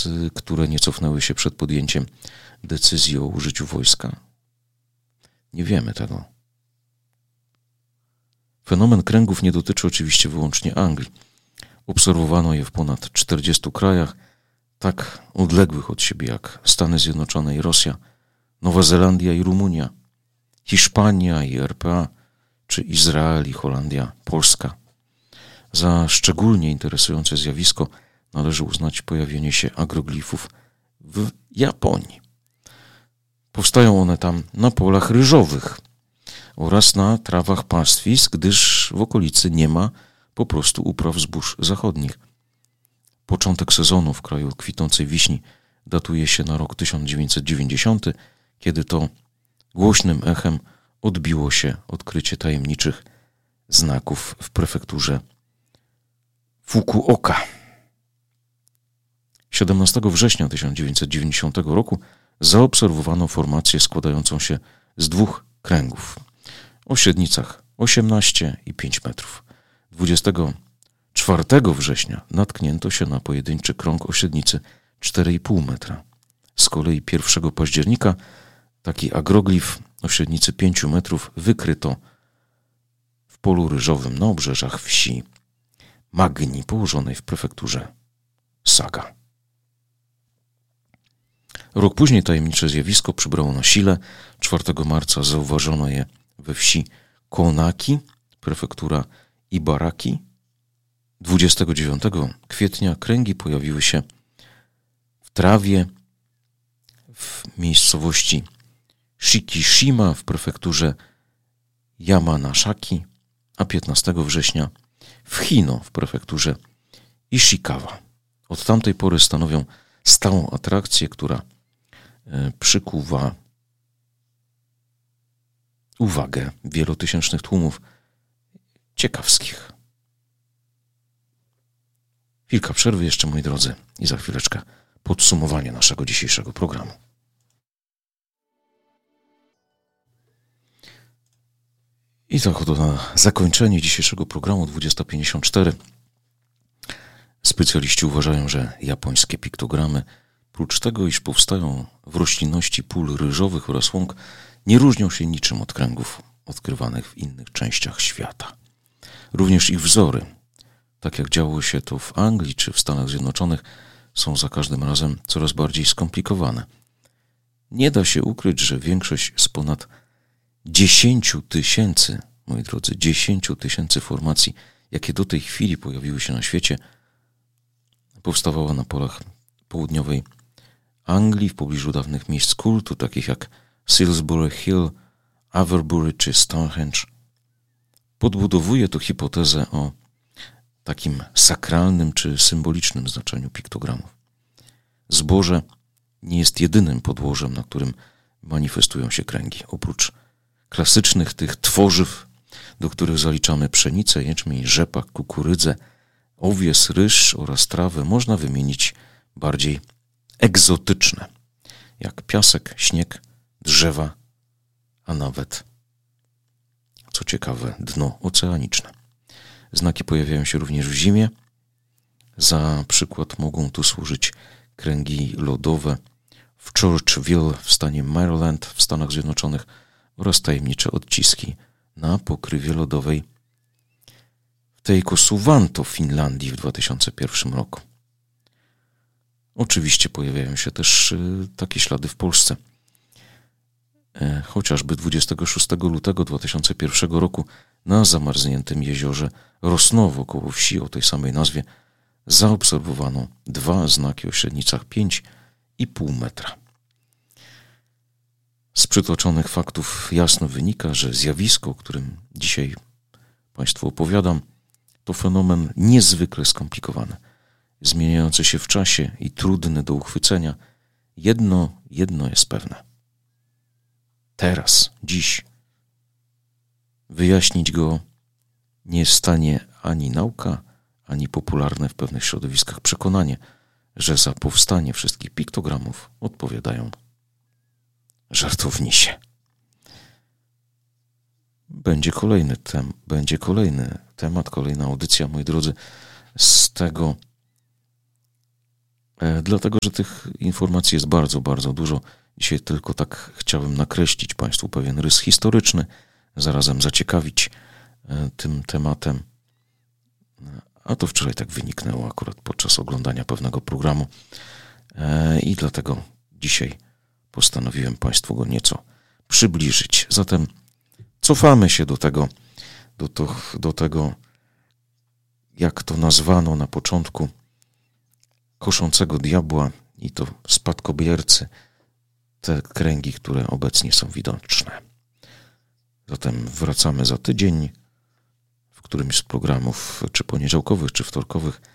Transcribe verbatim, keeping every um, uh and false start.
oraz które nie cofnęły się przed podjęciem decyzji o użyciu wojska? Nie wiemy tego. Fenomen kręgów nie dotyczy oczywiście wyłącznie Anglii. Obserwowano je w ponad czterdziestu krajach, tak odległych od siebie jak Stany Zjednoczone i Rosja, Nowa Zelandia i Rumunia, Hiszpania i R P A, czy Izrael i Holandia, Polska. Za szczególnie interesujące zjawisko należy uznać pojawienie się agroglifów w Japonii. Powstają one tam na polach ryżowych oraz na trawach pastwisk, gdyż w okolicy nie ma po prostu upraw zbóż zachodnich. Początek sezonu w kraju kwitnącej wiśni datuje się na rok tysiąc dziewięćset dziewięćdziesiąty, kiedy to głośnym echem odbiło się odkrycie tajemniczych znaków w prefekturze Fukuoka. siedemnastego września tysiąc dziewięćset dziewięćdziesiątego roku zaobserwowano formację składającą się z dwóch kręgów o średnicach osiemnaście i pięć metrów. dwudziestego czwartego września natknięto się na pojedynczy krąg o średnicy cztery i pół metra. Z kolei pierwszego października taki agroglif o średnicy pięć metrów wykryto w polu ryżowym na obrzeżach wsi Magni, położonej w prefekturze Saga. Rok później tajemnicze zjawisko przybrało na sile. czwartego marca zauważono je we wsi Konaki, prefektura Ibaraki. dwudziestego dziewiątego kwietnia kręgi pojawiły się w trawie w miejscowości Shikishima w prefekturze Yamanashaki, a piętnastego września w Hino w prefekturze Ishikawa. Od tamtej pory stanowią stałą atrakcję, która przykuwa uwagę wielotysięcznych tłumów ciekawskich. Chwilka przerwy jeszcze, moi drodzy, i za chwileczkę podsumowanie naszego dzisiejszego programu. I tak oto na zakończenie dzisiejszego programu dwudziesta pięćdziesiąt cztery. Specjaliści uważają, że japońskie piktogramy, prócz tego, iż powstają w roślinności pól ryżowych oraz łąk, nie różnią się niczym od kręgów odkrywanych w innych częściach świata. Również ich wzory, tak jak działo się to w Anglii czy w Stanach Zjednoczonych, są za każdym razem coraz bardziej skomplikowane. Nie da się ukryć, że większość z ponad dziesięciu tysięcy, moi drodzy, dziesięciu tysięcy formacji, jakie do tej chwili pojawiły się na świecie, powstawała na polach południowej Anglii, w pobliżu dawnych miejsc kultu, takich jak Salisbury Hill, Avebury czy Stonehenge. Podbudowuje to hipotezę o takim sakralnym czy symbolicznym znaczeniu piktogramów. Zboże nie jest jedynym podłożem, na którym manifestują się kręgi. Oprócz klasycznych tych tworzyw, do których zaliczamy pszenicę, jęczmień, rzepak, kukurydzę, owies, ryż oraz trawę, można wymienić bardziej egzotyczne, jak piasek, śnieg, drzewa, a nawet, co ciekawe, dno oceaniczne. Znaki pojawiają się również w zimie. Za przykład mogą tu służyć kręgi lodowe w Churchville w stanie Maryland w Stanach Zjednoczonych oraz tajemnicze odciski na pokrywie lodowej w Teikosuvanto w Finlandii w dwa tysiące pierwszym roku. Oczywiście pojawiają się też takie ślady w Polsce. Chociażby dwudziestego szóstego lutego dwa tysiące pierwszego roku na zamarzniętym jeziorze Rosnowo koło wsi o tej samej nazwie zaobserwowano dwa znaki o średnicach pięć i pół metra. Z przytoczonych faktów jasno wynika, że zjawisko, o którym dzisiaj Państwu opowiadam, to fenomen niezwykle skomplikowany, zmieniający się w czasie i trudny do uchwycenia. Jedno, jedno jest pewne. Teraz, dziś, wyjaśnić go nie jest w stanie ani nauka, ani popularne w pewnych środowiskach przekonanie, że za powstanie wszystkich piktogramów odpowiadają żartownisie. Będzie kolejny tem, będzie kolejny temat, kolejna audycja, moi drodzy, z tego Dlatego, że tych informacji jest bardzo, bardzo dużo. Dzisiaj tylko tak chciałem nakreślić Państwu pewien rys historyczny, zarazem zaciekawić tym tematem. A to wczoraj tak wyniknęło akurat podczas oglądania pewnego programu i dlatego dzisiaj postanowiłem Państwu go nieco przybliżyć. Zatem cofamy się do tego, do, to, do tego, jak to nazwano na początku, koszącego diabła i to spadkobiercy, te kręgi, które obecnie są widoczne. Zatem wracamy za tydzień w którymś z programów, czy poniedziałkowych, czy wtorkowych,